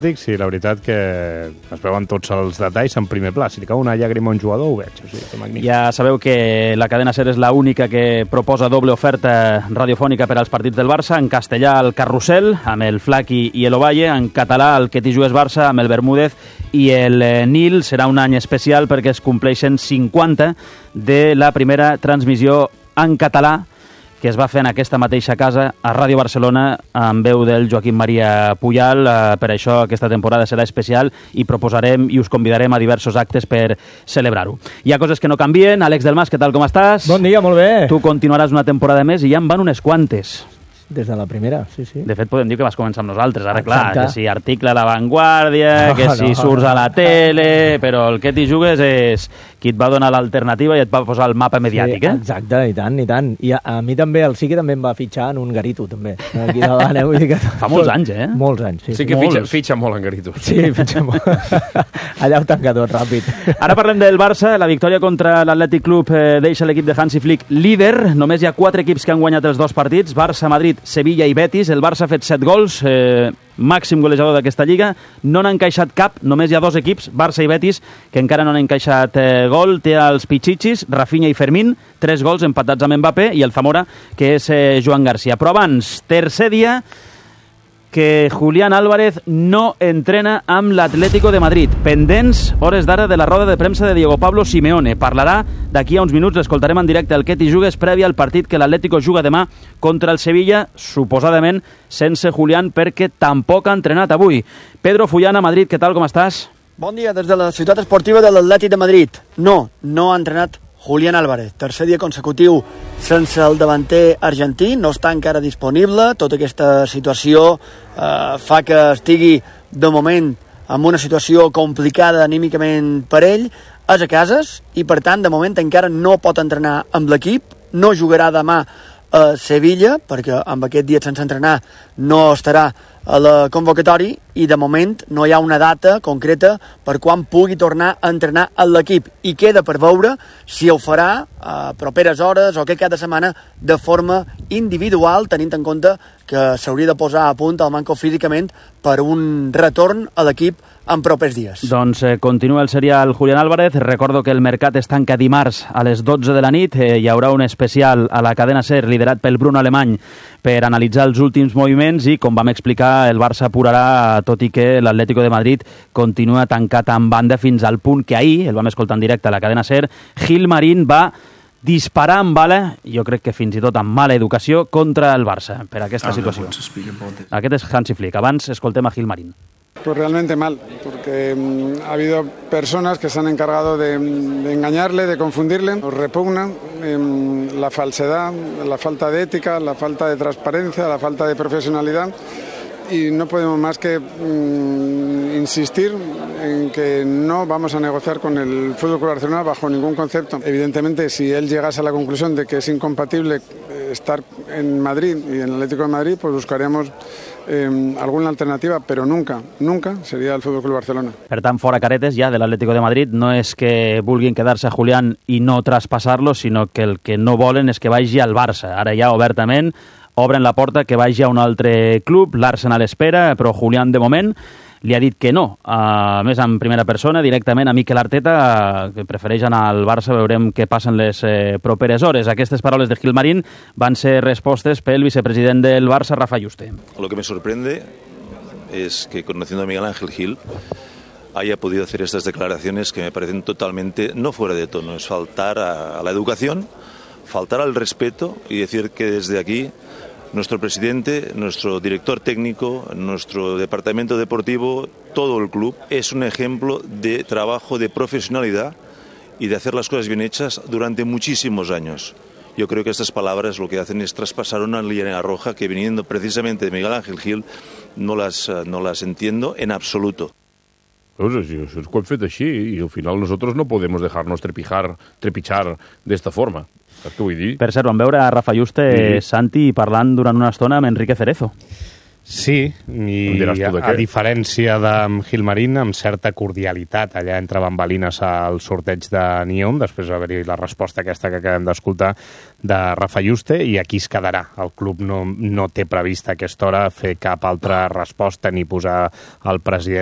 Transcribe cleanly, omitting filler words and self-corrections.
Sí, la veritat que es veuen tots els detalls en primer pla. Si li cau una llàgrima a un jugador, ho veig. O sigui, que magnífic. Ja sabeu que la cadena SER és l'única que proposa doble oferta radiofònica per als partits del Barça. En castellà, el Carrusel, amb el Flaqui i el Ovalle. En català, el Que t'hi jugues Barça, amb el Bermúdez i el Nil. Serà un any especial perquè es compleixen 50 de la primera transmissió en català que es va fer en aquesta mateixa casa a Ràdio Barcelona amb veu del Joaquim Maria Puyal. Per això aquesta temporada serà especial i proposarem i us convidarem a diversos actes per celebrar-ho. Hi ha coses que no canvien. Àlex Delmas, què tal, com estàs? Bon dia, molt bé. Tu continuaràs una temporada més i ja en van unes quantes. Des de la primera, sí. De fet, podem dir que vas començar amb nosaltres. Ara, exacte. Clar, que si article a La Vanguardia, que si surts a la tele, però el que t'hi jugues és qui et va donar l'alternativa i et va posar el mapa mediàtic, eh? Exacte, i tant, i tant. I a mi també, el Siqui també em va fitxar en un Garito, també. Aquí davant, vull dir que... Fa molts anys, eh? Molts anys, sí. Sí que fitxa molt en Garito. Sí, fitxa molt. Allà ho tanca tot, ràpid. Ara parlem del Barça. La victòria contra l'Atlètic Club deixa l'equip de Hansi Flick líder. Només hi ha 4 equips que han guanyat els 2 partits. Barça, Madrid, Sevilla i Betis. El Barça ha fet 7 gols, màxim golejador d'aquesta lliga. No n'ha encaixat cap, només hi ha 2 equips, Barça i Betis, que encara no han encaixat gol. Té els Pichichis, Rafinha i Fermín, 3 gols empatats amb Mbappé, i el Zamora, que és Joan García. Però abans, tercer dia que Julián Álvarez no entrena amb l'Atlético de Madrid. Pendents, hores d'ara, de la roda de premsa de Diego Pablo Simeone. Parlarà d'aquí a uns minuts, l'escoltarem en directe al Que t'hi jugues, prèvia al partit que l'Atlético juga demà contra el Sevilla, suposadament sense Julián, perquè tampoc ha entrenat avui. Pedro Fullana, Madrid, què tal, com estàs? Bon dia des de la ciutat esportiva de l'Atlètic de Madrid. No ha entrenat Julián Álvarez, tercer dia consecutiu sense el davanter argentí, no està encara disponible. Tota aquesta situació fa que estigui de moment en una situació complicada anímicament per ell. És a cases i per tant de moment encara no pot entrenar amb l'equip, no jugarà demà a Sevilla perquè amb aquest dia sense entrenar no estarà a la convocatòria i de moment no hi ha una data concreta per quan pugui tornar a entrenar a l'equip i queda per veure si ho farà a properes hores o aquest cap de setmana de forma individual, tenint en compte que s'hauria de posar a punt el manco físicament per un retorn a l'equip en propers dies. Doncs continua el serial Julián Álvarez. Recordo que el mercat es tanca dimarts a les 12 de la nit. Hi haurà un especial a la cadena SER liderat pel Bruno Alemany per analitzar els últims moviments i, com vam explicar, el Barça apurarà, tot i que l'Atlético de Madrid continua tancat en banda fins al punt que ahir, el vam escoltar en directe a la cadena SER, Gil Marín va disparar amb bala, jo crec que fins i tot amb mala educació, contra el Barça per aquesta situació. Aquest és Hansi Flick. Abans escoltem a Gil Marín. Pues realmente mal, porque ha habido personas que se han encargado de engañarle, de confundirle. Nos repugna la falsedad, la falta de ética, la falta de transparencia, la falta de profesionalidad y no podemos más que insistir en que no vamos a negociar con el FC Barcelona bajo ningún concepto. Evidentemente, si él llegase a la conclusión de que es incompatible estar en Madrid y en el Atlético de Madrid, pues buscaremos alguna alternativa, però nunca seria el FC Barcelona. Per tant, fora caretes ja de l'Atlético de Madrid. No és que vulguin quedar-se a Julián i no traspassar-lo, sinó que el que no volen és que vagi al Barça. Ara ja obertament obren la porta que vagi a un altre club. L'Arsenal espera, però Julián de moment li ha dit que no. A més, en primera persona, directament a Mikel Arteta, que prefereix anar al Barça. Veurem què passen les properes hores. Aquestes paraules de Gil Marín van ser respostes pel vicepresident del Barça, Rafa Yuste. Lo que me sorprende es que, conociendo a Miguel Ángel Gil, haya podido hacer estas declaraciones que me parecen totalmente no fuera de tono. Es faltar a la educación, faltar al respeto y decir que desde aquí nuestro presidente, nuestro director técnico, nuestro departamento deportivo, todo el club, es un ejemplo de trabajo, de profesionalidad y de hacer las cosas bien hechas durante muchísimos años. Yo creo que estas palabras lo que hacen es traspasar una línea roja que, viniendo precisamente de Miguel Ángel Gil, no las entiendo en absoluto. Pues eso es que ho hem fet així i al final nosotros no podemos dejarnos trepichar d'esta forma. Saps què vull dir? Per cert, vam veure a Rafa Yuste, Santi, parlant durant una estona amb Enrique Cerezo. Sí, i a diferència de Gilmarín, amb certa cordialitat allà entre bambalines al sorteig de Nyon, després d'haver-hi la resposta aquesta que acabem d'escoltar de Rafa Yuste, i aquí es quedarà. El club no té previst a aquesta hora fer cap altra resposta ni posar el president